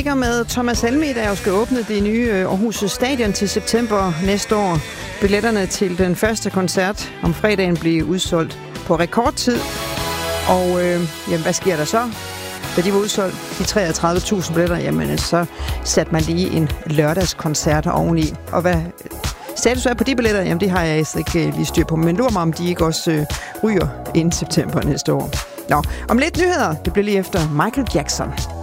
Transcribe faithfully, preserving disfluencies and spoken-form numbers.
ligger med Thomas Helmig, der jo skal åbne det nye Aarhus Stadion til september næste år. Billetterne til den første koncert om fredagen bliver udsolgt på rekordtid. Og øh, jamen, hvad sker der så? Da de var udsolgt, de treogtredive tusind billetter, jamen så satte man lige en lørdagskoncert oveni. Og hvad status er på de billetter, jamen det har jeg altså ikke lige styr på. Men lurer mig, om de ikke også øh, ryger inden september næste år. Nå, om lidt nyheder. Det bliver lige efter Michael Jackson.